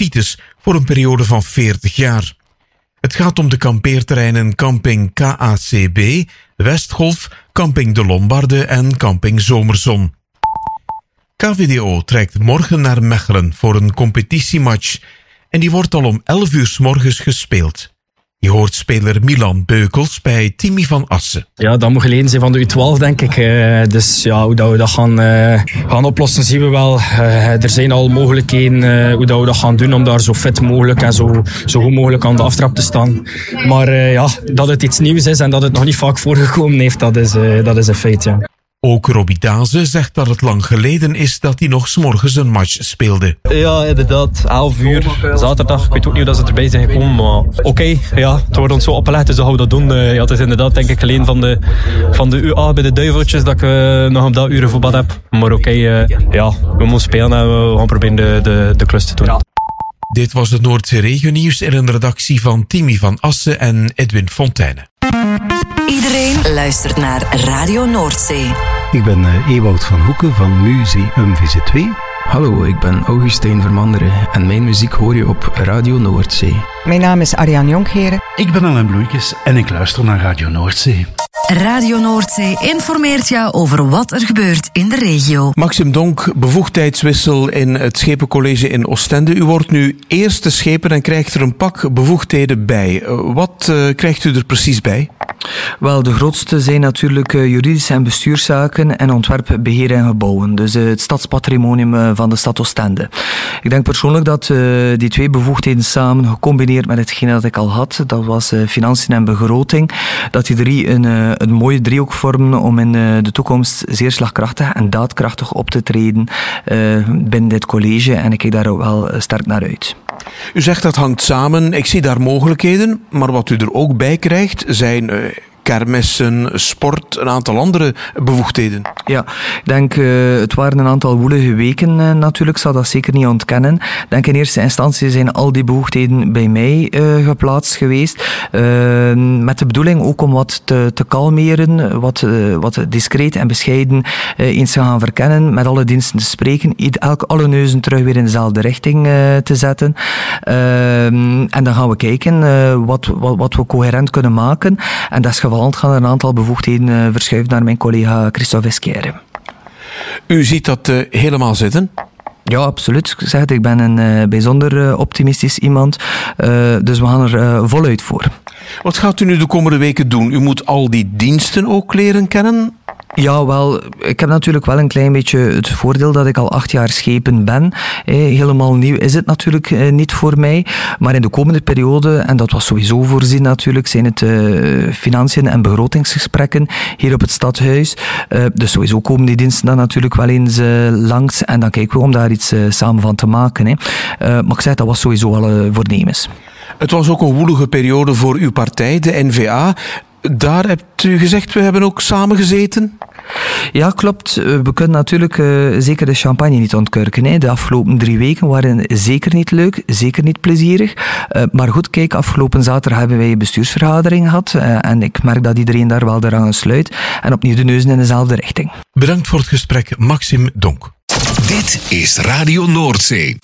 CITES voor een periode van 40 jaar. Het gaat om de kampeerterreinen Camping KACB, Westgolf, Camping de Lombarde en Camping Zomerzon. KVDO trekt morgen naar Mechelen voor een competitiematch en die wordt al om 11 uur 's morgens gespeeld. Je hoort speler Milan Beukels bij Timmy van Assen. Ja, dat moet geleden zijn van de U12, denk ik. Dus ja, hoe dat we dat gaan oplossen, zien we wel. Er zijn al mogelijkheden hoe dat we dat gaan doen om daar zo fit mogelijk en zo goed mogelijk aan de aftrap te staan. Maar ja, dat het iets nieuws is en dat het nog niet vaak voorgekomen heeft, dat is een feit, ja. Ook Robbie Daze zegt dat het lang geleden is dat hij nog 's morgens een match speelde. Ja, inderdaad. 11 uur, zaterdag. Ik weet ook niet hoe dat ze erbij zijn gekomen, maar oké, ja, het wordt ons zo opgelegd, dus dat gaan we dat doen. Ja, het is inderdaad, denk ik, geleden van de UA bij de Duiveltjes dat ik nog op dat uur voetbal heb. Maar oké, ja, we moeten spelen en we gaan proberen de klus te doen. Ja. Dit was het Noordzee Regionieuws in een redactie van Timmy van Assen en Edwin Fontijne. Iedereen luistert naar Radio Noordzee. Ik ben Ewout van Hoeken van Museum VZ2. Hallo, ik ben Augustijn Vermanderen en mijn muziek hoor je op Radio Noordzee. Mijn naam is Ariane Jonkheren. Ik ben Alain Bloeikes en ik luister naar Radio Noordzee. Radio Noordzee informeert jou over wat er gebeurt in de regio. Maxim Donk, bevoegdheidswissel in het Schepencollege in Oostende. U wordt nu eerste schepen en krijgt er een pak bevoegdheden bij. Wat krijgt u er precies bij? Wel, de grootste zijn natuurlijk juridische en bestuurszaken en ontwerp, beheer en gebouwen. Dus het stadspatrimonium van de stad Oostende. Ik denk persoonlijk dat die twee bevoegdheden samen, gecombineerd met hetgeen dat ik al had, dat was financiën en begroting, dat die drie een mooie driehoek vormen om in de toekomst zeer slagkrachtig en daadkrachtig op te treden binnen dit college. En ik kijk daar ook wel sterk naar uit. U zegt dat hangt samen. Ik zie daar mogelijkheden. Maar wat u er ook bij krijgt zijn kermissen, sport, een aantal andere bevoegdheden. Ja, ik denk, het waren een aantal woelige weken natuurlijk, ik zal dat zeker niet ontkennen. Ik denk in eerste instantie zijn al die bevoegdheden bij mij geplaatst geweest. Met de bedoeling ook om wat te kalmeren, wat discreet en bescheiden eens te gaan verkennen, met alle diensten te spreken, alle neuzen terug weer in dezelfde richting te zetten. En dan gaan we kijken wat we coherent kunnen maken. En dat is gaan er een aantal bevoegdheden verschuiven naar mijn collega Christophe Esquire. U ziet dat helemaal zitten? Ja, absoluut. Ik zeg het, ik ben een bijzonder optimistisch iemand. Dus we gaan er voluit voor. Wat gaat u nu de komende weken doen? U moet al die diensten ook leren kennen? Ja, wel, ik heb natuurlijk wel een klein beetje het voordeel dat ik al 8 jaar schepen ben. Helemaal nieuw is het natuurlijk niet voor mij. Maar in de komende periode, en dat was sowieso voorzien natuurlijk, zijn het financiën en begrotingsgesprekken hier op het stadhuis. Dus sowieso komen die diensten dan natuurlijk wel eens langs. En dan kijken we om daar iets samen van te maken. Maar ik zeg, dat was sowieso al voornemens. Het was ook een woelige periode voor uw partij, de N-VA. Daar hebt u gezegd, we hebben ook samen gezeten? Ja, klopt. We kunnen natuurlijk zeker de champagne niet ontkurken. De afgelopen 3 weken waren zeker niet leuk, zeker niet plezierig. Maar goed, kijk, afgelopen zaterdag hebben wij een bestuursvergadering gehad. En ik merk dat iedereen daar wel eraan sluit. En opnieuw de neuzen in dezelfde richting. Bedankt voor het gesprek, Maxim Donk. Dit is Radio Noordzee.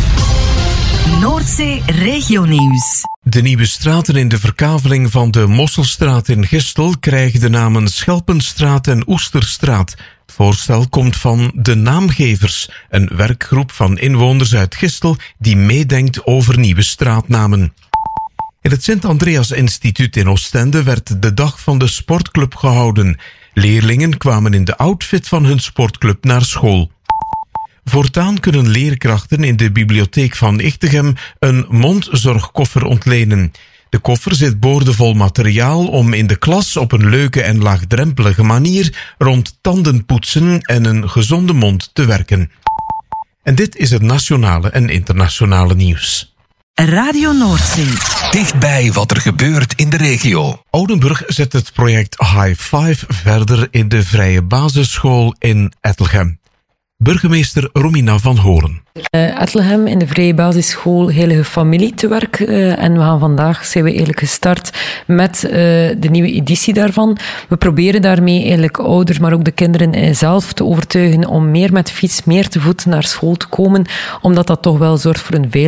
Noordzee Regionieuws. De nieuwe straten in de verkaveling van de Mosselstraat in Gistel krijgen de namen Schelpenstraat en Oesterstraat. Het voorstel komt van de Naamgevers, een werkgroep van inwoners uit Gistel die meedenkt over nieuwe straatnamen. In het Sint-Andreas Instituut in Oostende werd de dag van de sportclub gehouden. Leerlingen kwamen in de outfit van hun sportclub naar school. Voortaan kunnen leerkrachten in de bibliotheek van Ichtegem een mondzorgkoffer ontlenen. De koffer zit boordevol materiaal om in de klas op een leuke en laagdrempelige manier rond tandenpoetsen en een gezonde mond te werken. En dit is het nationale en internationale nieuws. Radio Noordzee. Dichtbij wat er gebeurt in de regio. Oudenburg zet het project High Five verder in de vrije basisschool in Ettelgem. Burgemeester Romina van Horen. Ettelgem in de vrije basisschool Heilige Familie te werk. En vandaag zijn we eigenlijk gestart met de nieuwe editie daarvan. We proberen daarmee eigenlijk ouders, maar ook de kinderen zelf te overtuigen om meer met de fiets, meer te voet naar school te komen. Omdat dat toch wel zorgt voor een veiligere school.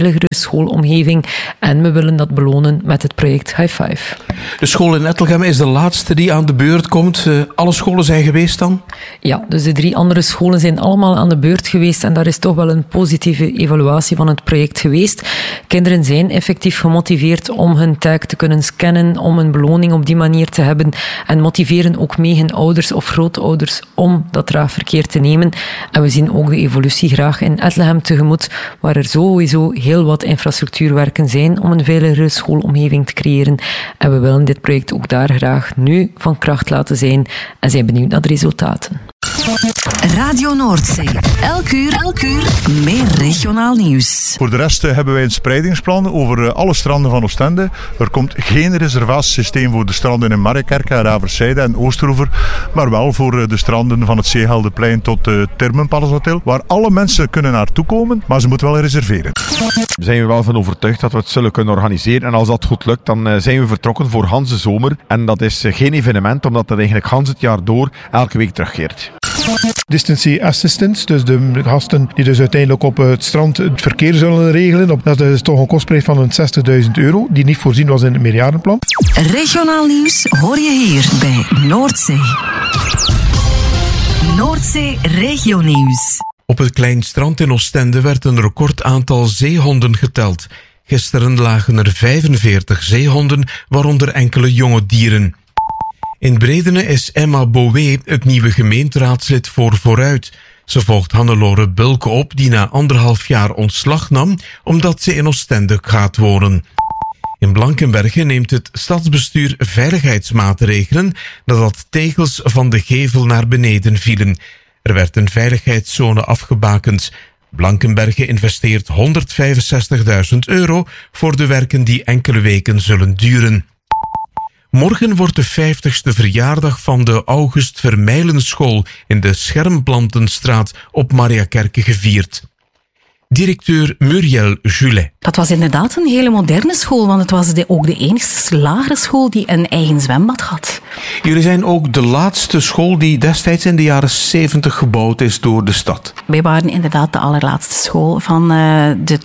schoolomgeving. En we willen dat belonen met het project High Five. De school in Ettelgem is de laatste die aan de beurt komt. Alle scholen zijn geweest dan? Ja, dus de 3 andere scholen zijn allemaal aan de beurt geweest en daar is toch wel een positieve evaluatie van het project geweest. Kinderen zijn effectief gemotiveerd om hun taak te kunnen scannen, om een beloning op die manier te hebben en motiveren ook mee hun ouders of grootouders om dat draagverkeer te nemen. En we zien ook de evolutie graag in Ettelgem tegemoet, waar er sowieso heel wat infrastructuurwerken zijn om een veiligere schoolomgeving te creëren. En we willen dit project ook daar graag nu van kracht laten zijn en zijn benieuwd naar de resultaten. Radio Noordzee. Elk uur meer regionaal nieuws. Voor de rest hebben wij een spreidingsplan over alle stranden van Oostende. Er komt geen reservatiesysteem voor de stranden in Mariekerke, Raverszijde en Oosteroever, maar wel voor de stranden van het Zeegeldeplein tot het Termenpalace Hotel, waar alle mensen kunnen naartoe komen, maar ze moeten wel reserveren. We zijn er wel van overtuigd dat we het zullen kunnen organiseren en als dat goed lukt, dan zijn we vertrokken voor Hans de zomer. En dat is geen evenement, omdat dat eigenlijk Hans het jaar door elke week terugkeert. Distance assistance, dus de gasten die dus uiteindelijk op het strand het verkeer zullen regelen. Dat is toch een kostprijs van €60.000, die niet voorzien was in het meerjarenplan. Regionaal nieuws hoor je hier bij Noordzee. Noordzee regionieuws. Op het klein strand in Oostende werd een record aantal zeehonden geteld. Gisteren lagen er 45 zeehonden, waaronder enkele jonge dieren. In Bredene is Emma Bouwé het nieuwe gemeenteraadslid voor Vooruit. Ze volgt Hannelore Bulke op, die na 1,5 jaar ontslag nam, omdat ze in Oostende gaat wonen. In Blankenberge neemt het stadsbestuur veiligheidsmaatregelen nadat tegels van de gevel naar beneden vielen. Er werd een veiligheidszone afgebakend. Blankenberge investeert €165.000 voor de werken die enkele weken zullen duren. Morgen wordt de 50ste verjaardag van de August Vermeilenschool in de Schermplantenstraat op Mariakerke gevierd. Directeur Muriel Julet. Dat was inderdaad een hele moderne school, want het was ook de enigste lagere school die een eigen zwembad had. Jullie zijn ook de laatste school die destijds in de jaren 70 gebouwd is door de stad. Wij waren inderdaad de allerlaatste school van het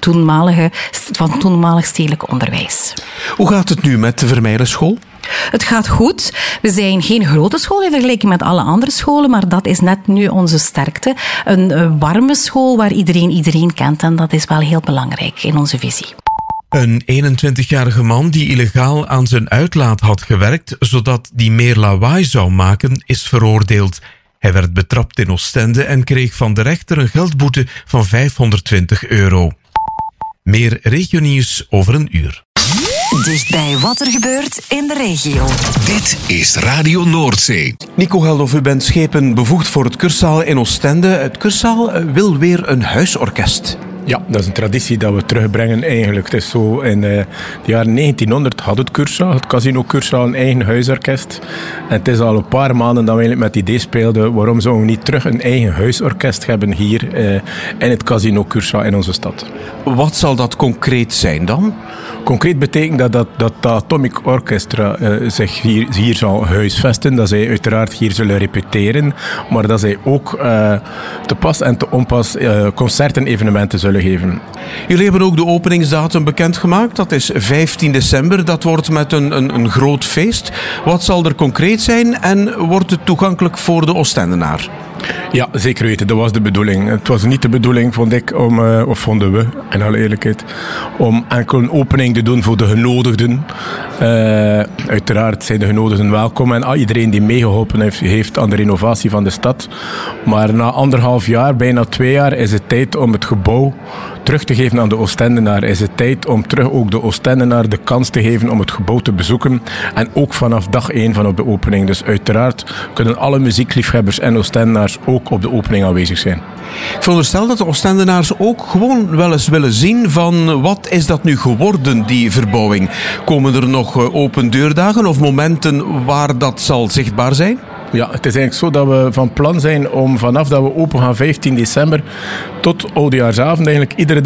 toenmalig stedelijk onderwijs. Hoe gaat het nu met de Vermeilenschool? Het gaat goed. We zijn geen grote school in vergelijking met alle andere scholen, maar dat is net nu onze sterkte. Een warme school waar iedereen kent en dat is wel heel belangrijk in onze visie. Een 21-jarige man die illegaal aan zijn uitlaat had gewerkt, zodat die meer lawaai zou maken, is veroordeeld. Hij werd betrapt in Oostende en kreeg van de rechter een geldboete van €520. Meer regionieuws over een uur. Dichtbij wat er gebeurt in de regio. Dit is Radio Noordzee. Nico Geldof, u bent schepenbevoegd voor het Kursaal in Oostende. Het Kursaal wil weer een huisorkest. Ja, dat is een traditie dat we terugbrengen eigenlijk. Het is zo, in de jaren 1900 had het Kursaal, het Casino Kursaal, een eigen huisorkest. En het is al een paar maanden dat we eigenlijk met het idee speelden, waarom zouden we niet terug een eigen huisorkest hebben hier in het Casino Kursaal in onze stad. Wat zal dat concreet zijn dan? Concreet betekent dat Atomic Orchestra zich hier zal huisvesten, dat zij uiteraard hier zullen repeteren, maar dat zij ook te pas en te onpas concerten en evenementen zullen geven. Jullie hebben ook de openingsdatum bekendgemaakt. Dat is 15 december. Dat wordt met een groot feest. Wat zal er concreet zijn en wordt het toegankelijk voor de Oostendenaar? Ja, zeker weten. Dat was de bedoeling. Het was niet de bedoeling, vond ik, of vonden we, in alle eerlijkheid, om enkel een opening te doen voor de genodigden. Uiteraard zijn de genodigden welkom en iedereen die meegeholpen heeft aan de renovatie van de stad. Maar na 1,5 jaar, bijna 2 jaar, is het tijd om het gebouw terug te geven aan de Oostendenaar. Is het tijd om terug ook de Oostendenaar de kans te geven om het gebouw te bezoeken. En ook vanaf dag 1 van op de opening. Dus uiteraard kunnen alle muziekliefhebbers en Oostendenaars ook op de opening aanwezig zijn. Ik veronderstel dat de Oostendenaars ook gewoon wel eens willen zien van wat is dat nu geworden, die verbouwing. Komen er nog open deurdagen of momenten waar dat zal zichtbaar zijn? Ja, het is eigenlijk zo dat we van plan zijn om vanaf dat we open gaan 15 december tot oudejaarsavond eigenlijk iedere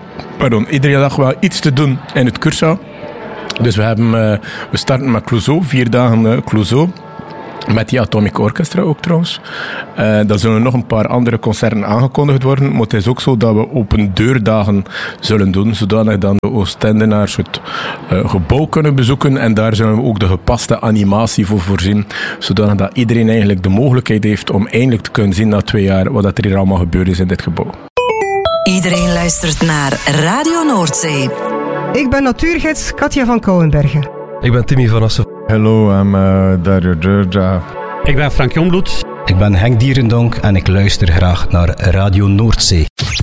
dag wel iets te doen in het Kursaal. Dus we starten met Clouseau, 4 dagen Clouseau. Met die Atomic Orchestra ook trouwens. Er zullen nog een paar andere concerten aangekondigd worden. Maar het is ook zo dat we open deurdagen zullen doen. Zodanig dan de Oostendenaars het gebouw kunnen bezoeken. En daar zullen we ook de gepaste animatie voor voorzien. Zodanig dat iedereen eigenlijk de mogelijkheid heeft om eindelijk te kunnen zien na 2 jaar wat er hier allemaal gebeurd is in dit gebouw. Iedereen luistert naar Radio Noordzee. Ik ben natuurgids Katja van Kouwenbergen. Ik ben Timmy van Assen. Hallo, I'm Dario Georgia. Ik ben Frank Jongbloed. Ik ben Henk Dierendonk en ik luister graag naar Radio Noordzee.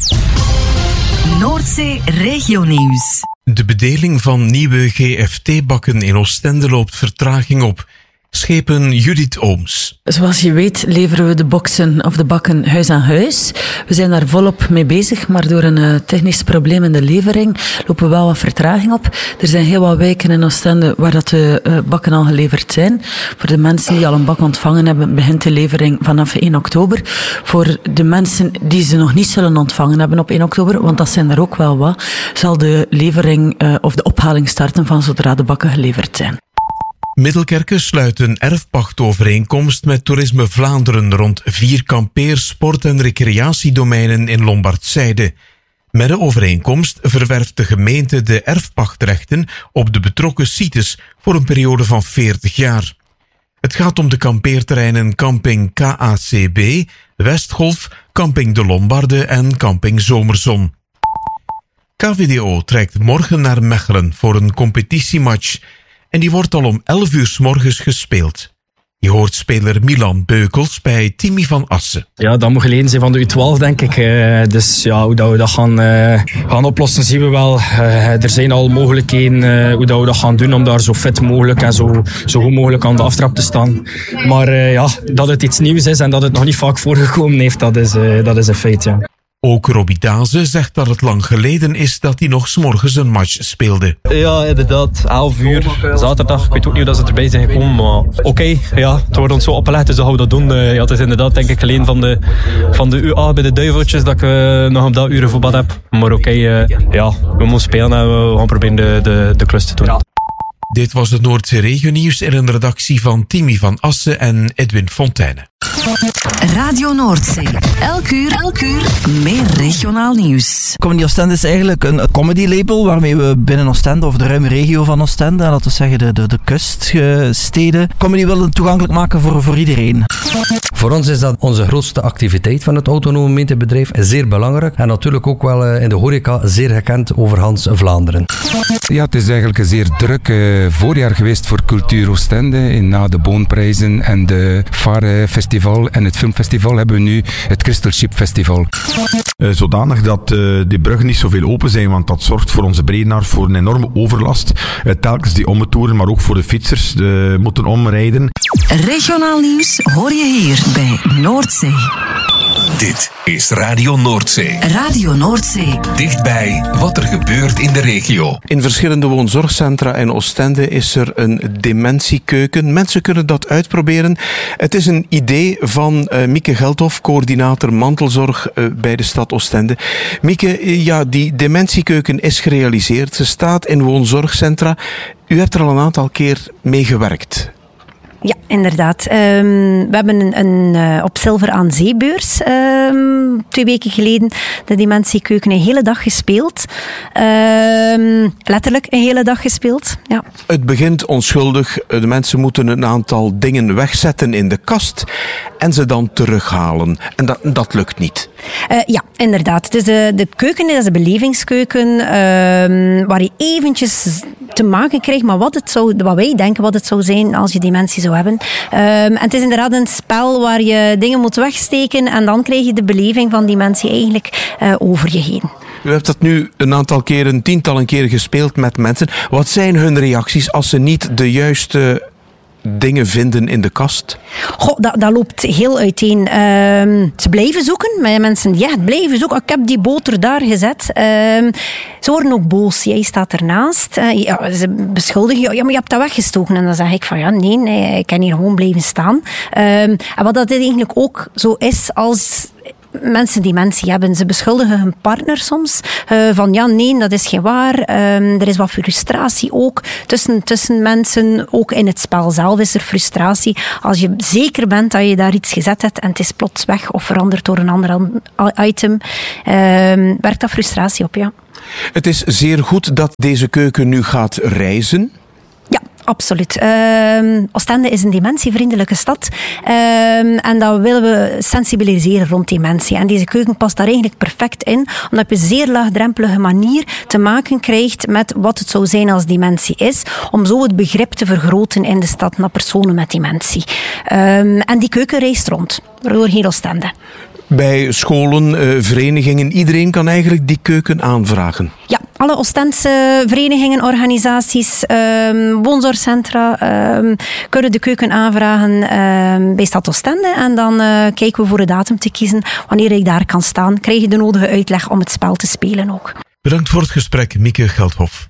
Noordzee Regionieuws. De bedeling van nieuwe GFT-bakken in Oostende loopt vertraging op. Schepen Judith Ooms. Zoals je weet leveren we de boxen of de bakken huis aan huis. We zijn daar volop mee bezig, maar door een technisch probleem in de levering lopen we wel wat vertraging op. Er zijn heel wat wijken in Oostende waar dat de bakken al geleverd zijn. Voor de mensen die al een bak ontvangen hebben, begint de levering vanaf 1 oktober. Voor de mensen die ze nog niet zullen ontvangen hebben op 1 oktober, want dat zijn er ook wel wat, zal de levering of de ophaling starten van zodra de bakken geleverd zijn. Middelkerke sluit een erfpachtovereenkomst met Toerisme Vlaanderen rond 4 kampeer-, sport- en recreatiedomeinen in Lombardszijde. Met de overeenkomst verwerft de gemeente de erfpachtrechten op de betrokken sites voor een periode van 40 jaar. Het gaat om de kampeerterreinen Camping KACB, Westgolf, Camping de Lombarde en Camping Zomerzon. KVDO trekt morgen naar Mechelen voor een competitiematch. En die wordt al om 11 uur 's morgens gespeeld. Je hoort speler Milan Beukels bij Timmy van Assen. Ja, dat moet geleden zijn van de U12, denk ik. Dus ja, hoe dat we dat gaan oplossen, zien we wel. Er zijn al mogelijkheden hoe dat we dat gaan doen om daar zo fit mogelijk en zo goed mogelijk aan de aftrap te staan. Maar ja, dat het iets nieuws is en dat het nog niet vaak voorgekomen heeft, dat is een feit, ja. Ook Robbie Daze zegt dat het lang geleden is dat hij nog 's morgens een match speelde. Ja, inderdaad. 11 uur, zaterdag. Ik weet ook niet hoe dat ze erbij zijn gekomen, maar oké, ja, het wordt ons zo opgelegd, dus dat gaan we dat doen. Ja, het is inderdaad, denk ik, alleen van de UA bij de Duiveltjes dat ik nog op dat uur voetbal heb. Maar oké, ja, we moeten spelen en we gaan proberen de klus te doen. Dit was het Noordzee Regionieuws in een redactie van Timmy van Assen en Edwin Fontaine. Radio Noordzee. Elk uur meer regionaal nieuws. Comedy Oostende is eigenlijk een comedy-label waarmee we binnen Oostende, of de ruime regio van Oostende, laten we zeggen de kuststeden, comedy willen toegankelijk maken voor iedereen. Voor ons is dat onze grootste activiteit van het autonome mediabedrijf. Zeer belangrijk en natuurlijk ook wel in de horeca zeer gekend over Hans Vlaanderen. Ja, het is eigenlijk een zeer druk voorjaar geweest voor Cultuur Oostende. Na de Boonprijzen en de Fare Festival en het Filmfestival hebben we nu het Crystal Ship Festival. Zodanig dat die bruggen niet zoveel open zijn, want dat zorgt voor onze Bredenaars voor een enorme overlast. Telkens die ommetoeren, maar ook voor de fietsers moeten omrijden. Regionaal nieuws hoor je hier bij Noordzee. Dit is Radio Noordzee. Radio Noordzee. Dichtbij wat er gebeurt in de regio. In verschillende woonzorgcentra in Oostende is er een dementiekeuken. Mensen kunnen dat uitproberen. Het is een idee van Mieke Geldhof, coördinator mantelzorg bij de stad Oostende. Mieke, ja, die dementiekeuken is gerealiseerd. Ze staat in woonzorgcentra. U hebt er al een aantal keer mee gewerkt. Ja, inderdaad. We hebben een op Zilver aan Zeebeurs 2 weken geleden de dementiekeuken een hele dag gespeeld. Letterlijk een hele dag gespeeld. Ja. Het begint onschuldig. De mensen moeten een aantal dingen wegzetten in de kast en ze dan terughalen. En dat lukt niet. Ja, inderdaad. Dus de keuken is een belevingskeuken waar je eventjes te maken krijgt met wat wij denken wat het zou zijn als je dementie zou hebben. En het is inderdaad een spel waar je dingen moet wegsteken en dan krijg je de beleving van dementie eigenlijk over je heen. U hebt dat nu een aantal keren, tientallen keren gespeeld met mensen. Wat zijn hun reacties als ze niet de juiste dingen vinden in de kast? Goh, dat loopt heel uiteen. Ze blijven zoeken. Mensen die echt blijven zoeken. Ik heb die boter daar gezet. Ze worden ook boos. Jij staat ernaast. Ze beschuldigen je. Ja, maar je hebt dat weggestoken. En dan zeg ik van ja, nee, ik kan hier gewoon blijven staan. En wat dat eigenlijk ook zo is als mensen dementie hebben. Ze beschuldigen hun partner soms van ja, nee, dat is geen waar. Er is wat frustratie ook tussen mensen. Ook in het spel zelf is er frustratie. Als je zeker bent dat je daar iets gezet hebt en het is plots weg of veranderd door een ander item, werkt dat frustratie op, ja. Het is zeer goed dat deze keuken nu gaat reizen. Ja, absoluut. Oostende is een dementievriendelijke stad. En dat willen we sensibiliseren rond dementie. En deze keuken past daar eigenlijk perfect in, omdat je op een zeer laagdrempelige manier te maken krijgt met wat het zou zijn als dementie is, om zo het begrip te vergroten in de stad naar personen met dementie. En die keuken reist rond, door heel Oostende. Bij scholen, verenigingen, iedereen kan eigenlijk die keuken aanvragen. Ja, alle Oostense verenigingen, organisaties, woonzorgcentra kunnen de keuken aanvragen bij Stad Oostende. En dan kijken we voor een datum te kiezen wanneer ik daar kan staan. Krijg je de nodige uitleg om het spel te spelen ook. Bedankt voor het gesprek, Mieke Geldhof.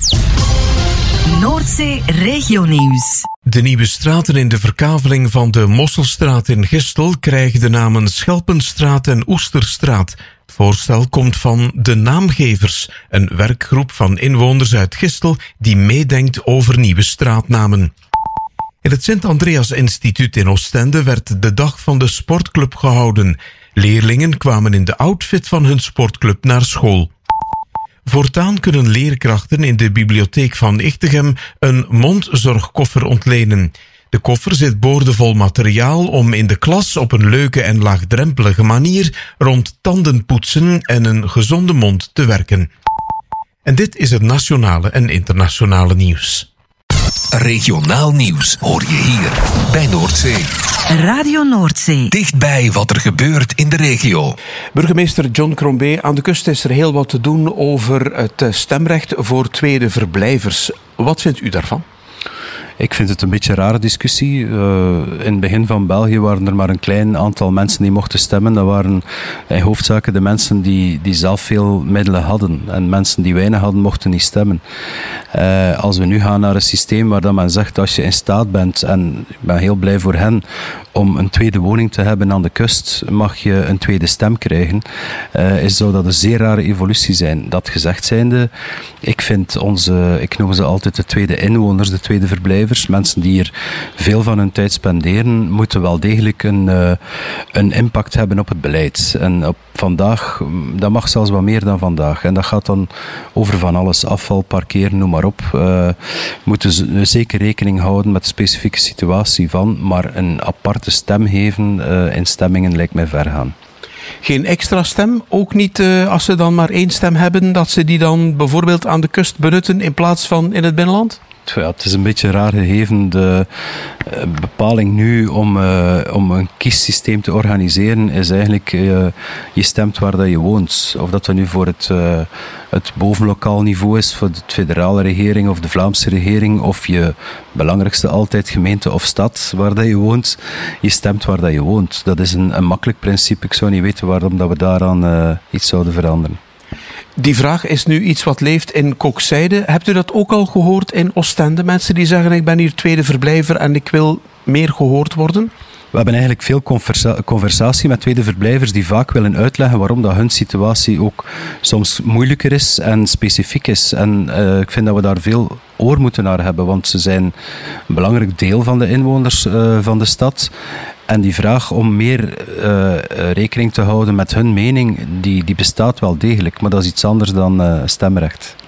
Noordzee Regionieuws. De nieuwe straten in de verkaveling van de Mosselstraat in Gistel krijgen de namen Schelpenstraat en Oesterstraat. Het voorstel komt van De Naamgevers, een werkgroep van inwoners uit Gistel die meedenkt over nieuwe straatnamen. In het Sint-Andreas Instituut in Oostende werd de dag van de sportclub gehouden. Leerlingen kwamen in de outfit van hun sportclub naar school. Voortaan kunnen leerkrachten in de bibliotheek van Ichtegem een mondzorgkoffer ontlenen. De koffer zit boordevol materiaal om in de klas op een leuke en laagdrempelige manier rond tandenpoetsen en een gezonde mond te werken. En dit is het nationale en internationale nieuws. Regionaal nieuws hoor je hier bij Noordzee. Radio Noordzee. Dichtbij wat er gebeurt in de regio. Burgemeester John Crombé, aan de kust is er heel wat te doen over het stemrecht voor tweede verblijvers. Wat vindt u daarvan? Ik vind het een beetje een rare discussie. In het begin van België waren er maar een klein aantal mensen die mochten stemmen. Dat waren in hoofdzaken de mensen die zelf veel middelen hadden. En mensen die weinig hadden, mochten niet stemmen. Als we nu gaan naar een systeem waar dat men zegt, als je in staat bent, en ik ben heel blij voor hen, om een tweede woning te hebben aan de kust, mag je een tweede stem krijgen. Zou dat een zeer rare evolutie zijn. Dat gezegd zijnde, ik vind ik noem ze altijd de tweede inwoners, de tweede verblijvers. Mensen die hier veel van hun tijd spenderen, moeten wel degelijk een impact hebben op het beleid. En op vandaag, dat mag zelfs wat meer dan vandaag. En dat gaat dan over van alles, afval, parkeren, noem maar op. Moeten ze zeker rekening houden met de specifieke situatie van, maar een aparte stem geven in stemmingen lijkt mij ver gaan. Geen extra stem? Ook niet als ze dan maar één stem hebben, dat ze die dan bijvoorbeeld aan de kust benutten in plaats van in het binnenland? Ja, het is een beetje raar gegeven. De bepaling nu om een kiessysteem te organiseren is eigenlijk je stemt waar dat je woont. Of dat nu voor het bovenlokaal niveau is, voor de federale regering of de Vlaamse regering, of je belangrijkste altijd gemeente of stad waar dat je woont. Je stemt waar dat je woont. Dat is een makkelijk principe. Ik zou niet weten waarom dat we daaraan iets zouden veranderen. Die vraag is nu iets wat leeft in Kokzijde. Hebt u dat ook al gehoord in Oostende? Mensen die zeggen, ik ben hier tweede verblijver en ik wil meer gehoord worden? We hebben eigenlijk veel conversatie met tweede verblijvers die vaak willen uitleggen waarom dat hun situatie ook soms moeilijker is en specifiek is. En ik vind dat we daar veel oor moeten naar hebben, want ze zijn een belangrijk deel van de inwoners van de stad. En die vraag om meer rekening te houden met hun mening, die bestaat wel degelijk, maar dat is iets anders dan stemrecht.